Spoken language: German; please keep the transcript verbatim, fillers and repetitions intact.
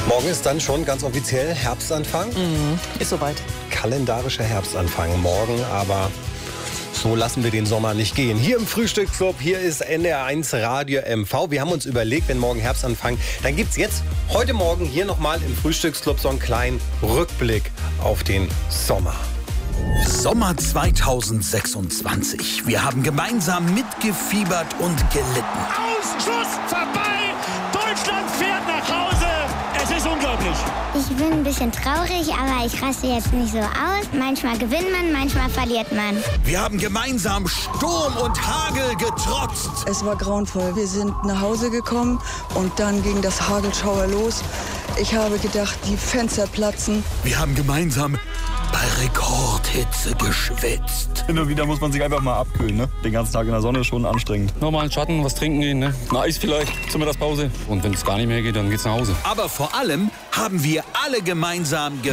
Morgen ist dann schon ganz offiziell Herbstanfang. Mhm, ist soweit. Kalendarischer Herbstanfang morgen, aber so lassen wir den Sommer nicht gehen. Hier im Frühstücksclub, hier ist N D R eins Radio M V. Wir haben uns überlegt, wenn morgen Herbstanfang, dann gibt es jetzt heute Morgen hier nochmal im Frühstücksclub so einen kleinen Rückblick auf den Sommer. Sommer zweitausendsechsundzwanzig. Wir haben gemeinsam mitgefiebert und gelitten. Ausschuss vorbei! Deutschland fährt nach Hause! Es ist unglaublich! Ich bin ein bisschen traurig, aber ich raste jetzt nicht so aus. Manchmal gewinnt man, manchmal verliert man. Wir haben gemeinsam Sturm und Hagel getrotzt. Es war grauenvoll. Wir sind nach Hause gekommen und dann ging das Hagelschauer los. Ich habe gedacht, die Fenster platzen. Wir haben gemeinsam bei Rekordhitze geschwitzt. Hin und wieder muss man sich einfach mal abkühlen, ne? Den ganzen Tag in der Sonne ist schon anstrengend. Nochmal in den Schatten, was trinken gehen, ne? Ein Eis vielleicht zur Mittagspause. Und wenn es gar nicht mehr geht, dann geht's nach Hause. Aber vor allem haben wir alle gemeinsam